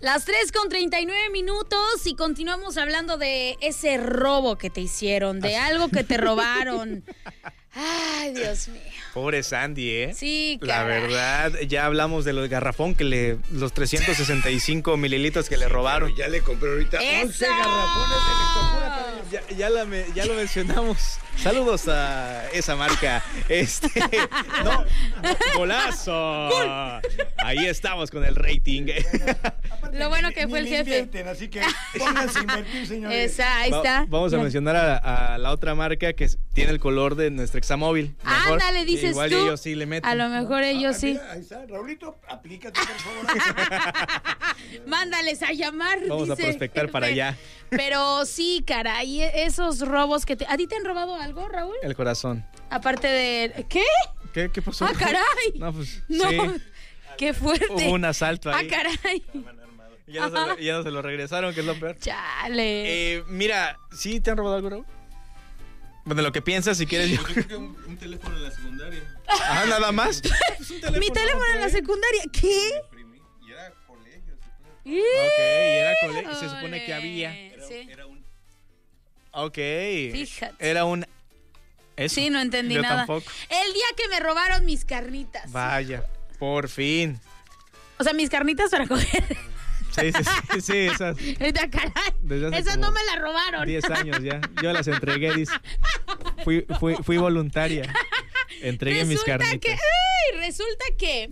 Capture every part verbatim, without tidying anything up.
Las tres con treinta y nueve minutos y continuamos hablando de ese robo que te hicieron, de algo que te robaron. Ay, Dios mío. Pobre Sandy, ¿eh? Sí, La caray. verdad, ya hablamos de los garrafón que le, los trescientos sesenta y cinco mililitros que le robaron. Ya le compré ahorita ¡Eso! once garrafones de Electropura. Ya, ya, la me- ya lo mencionamos. Saludos a esa marca. Este, no, golazo. Ahí estamos con el rating. Lo bueno que Ni- fue el ni jefe. invierten, así que pónganse a invertir, señores. Esa, ahí Va- está. Vamos a Ya. mencionar a, a la otra marca que es- tiene el color de nuestra Examóvil. Mejor. Ándale, dices Igual tú. y ellos sí le meten. A lo mejor ellos Ah, sí. mira, ahí está, Raulito, aplícate, por favor. Mándales a llamar. Vamos a dice prospectar el para jefe. allá. Pero sí, caray, esos robos que te... ¿A ti te han robado algo, Raúl? El corazón. Aparte de... ¿Qué? ¿Qué, qué pasó? ¡Ah, caray! No, pues No, sí. qué fuerte. Hubo un asalto ¡Ah, ahí. caray! Y ya, no se lo, y ya no se lo regresaron, que es lo peor. Chale. Eh, mira, ¿sí te han robado algo, Raúl? Bueno, lo que piensas, si quieres yo. Yo creo que un, un teléfono en la secundaria. Ah, nada más. Mi teléfono en la secundaria. ¿Qué? Imprimí. Y era colegio. se puede- Ok, y era colegio. Se supone que Ole. había. Era, Sí. era un. Ok. Fíjate. Era un. Eso. Sí, no entendí Yo nada. tampoco. El día que me robaron mis carnitas. Vaya, por fin. O sea, mis carnitas para coger. Sí, sí, sí, sí, esas. Esta caray. Desde hace Esas como no me las robaron. diez años ya. Yo las entregué, dice. Fui, fui, fui voluntaria. Entregué mis Resulta carnitas. que, ay, resulta que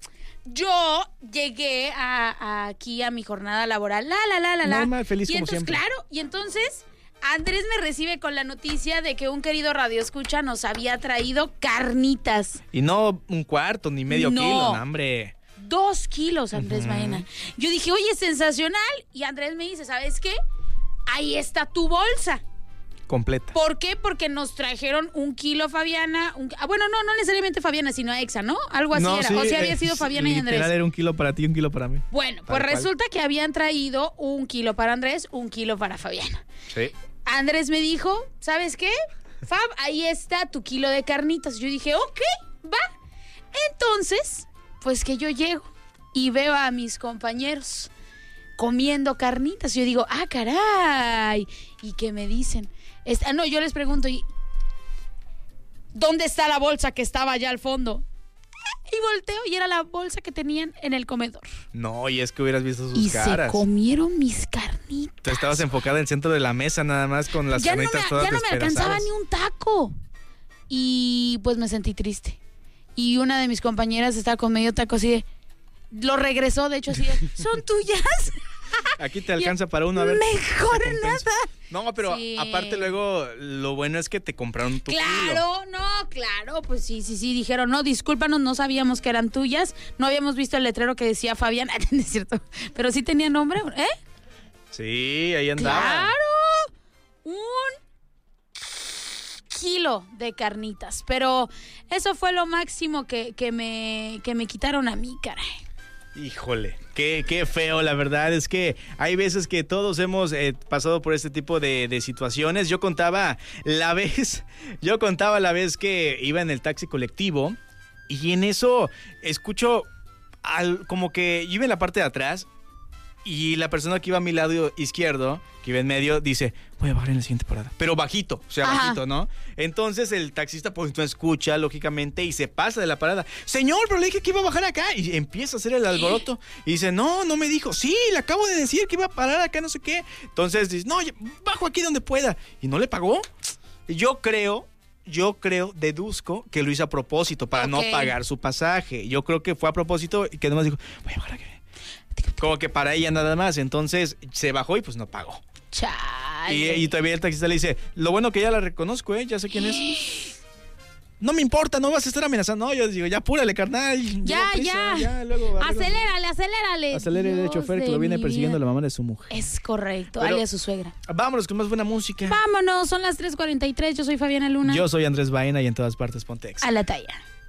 yo llegué a, a aquí a mi jornada laboral, la, la, la, la, la. Normal, feliz y como entonces, siempre. claro, y entonces Andrés me recibe con la noticia de que un querido radioescucha nos había traído carnitas. Y no un cuarto ni medio No. kilo, no, hombre. Dos kilos, Andrés Ujú. Baena. Yo dije, oye, sensacional. Y Andrés me dice, ¿sabes qué? Ahí está tu bolsa. Completa. ¿Por qué? Porque nos trajeron un kilo Fabiana. Un, ah, bueno, no, no necesariamente Fabiana, sino Exa, ¿no? Algo así No, era. sí, o sea, había eh, sido Fabiana y literal Andrés. era un kilo para ti y un kilo para mí. Bueno, pues Tal cual. resulta que habían traído un kilo para Andrés, un kilo para Fabiana. Sí. Andrés me dijo, ¿sabes qué? Fab, ahí está tu kilo de carnitas. Yo dije, ok, va. Entonces, pues que yo llego y veo a mis compañeros comiendo carnitas. Yo digo, ah, caray. ¿Y qué me dicen? Esta- no, yo les pregunto, ¿y dónde está la bolsa que estaba allá al fondo? Y volteo y era la bolsa que tenían en el comedor. No, y es que hubieras visto sus Y caras. se comieron mis carnitas. Tú estabas enfocada en el centro de la mesa nada más con las ya no carnitas me, todas ya no me alcanzaba despedazadas. ni un taco. Y pues me sentí triste. Y una de mis compañeras estaba con medio taco así de... Lo regresó, de hecho, así de... ¿Son tuyas? Aquí te alcanza para uno, a ver. Mejor se compensa. nada. No, pero Sí. aparte luego lo bueno es que te compraron tu kilo. Claro, no, claro, pues sí, sí, sí, dijeron, no, discúlpanos, no sabíamos que eran tuyas, no habíamos visto el letrero que decía Fabián, no es cierto, pero sí tenía nombre, ¿eh? Sí, ahí andaba. ¡Claro! Un kilo de carnitas, pero eso fue lo máximo que, que, me, que me quitaron a mí, caray. Híjole, qué, qué feo, la verdad es que hay veces que todos hemos eh, pasado por este tipo de, de situaciones. Yo contaba la vez, yo contaba la vez que iba en el taxi colectivo y en eso escucho al, como que yo iba en la parte de atrás y la persona que iba a mi lado izquierdo, que iba en medio, dice, voy a bajar en la siguiente parada. Pero bajito, o sea, Ajá. bajito, ¿no? Entonces el taxista pues no escucha, lógicamente, y se pasa de la parada. Señor, pero le dije que iba a bajar acá. Y empieza a hacer el alboroto. Y dice, no, no me dijo. Sí, le acabo de decir que iba a parar acá, no sé qué. Entonces dice, no, bajo aquí donde pueda. Y no le pagó. Yo creo... Yo creo, deduzco que lo hizo a propósito para Ok. no pagar su pasaje. Yo creo que fue a propósito y que además dijo, voy a bajar aquí. Como que para ella nada más. Entonces se bajó y pues no pagó. Chale. Y, y todavía el taxista le dice, lo bueno que ya la reconozco, ¿eh? Ya sé quién es. No me importa, no vas a estar amenazando. No, yo digo, ya apúrale, carnal. Ya, Lleva ya. prisa, ya luego arregla. Acelérale, acelérale. Acelere de Dios chofer que de lo viene mi persiguiendo vida. la mamá de su mujer. Es correcto, Pero- alias su suegra. Vámonos con más buena música. Vámonos, son las tres cuarenta y tres, yo soy Fabiana Luna. Yo soy Andrés Baena y en todas partes Pontex. A la talla.